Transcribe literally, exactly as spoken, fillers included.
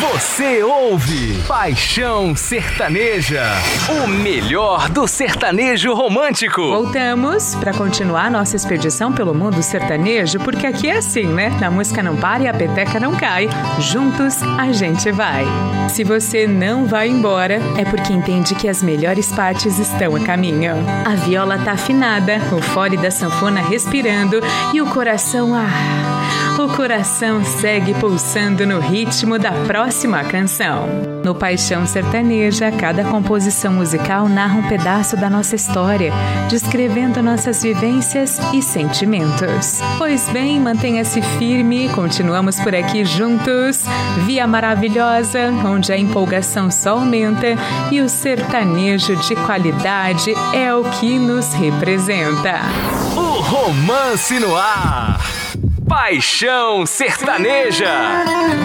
Você ouve Paixão Sertaneja, o melhor do sertanejo romântico. Voltamos para continuar nossa expedição pelo mundo sertanejo, porque aqui é assim, né? A música não para e a peteca não cai. Juntos a gente vai. Se você não vai embora, é porque entende que as melhores partes estão a caminho. A viola tá afinada, o fole da sanfona respirando e o coração, ah, o coração segue pulsando no ritmo da próxima canção. No Paixão Sertaneja, cada composição musical narra um pedaço da nossa história, descrevendo nossas vivências e sentimentos. Pois bem, mantenha-se firme, continuamos por aqui juntos, via maravilhosa, onde a empolgação só aumenta e o sertanejo de qualidade é o que nos representa. O romance no ar. Paixão Sertaneja.